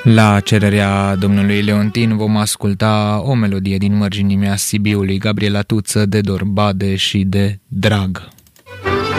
La cererea domnului Leontin vom asculta o melodie din mărginimea Sibiului, Gabriela Tuță, de Dor Bade și de Drag.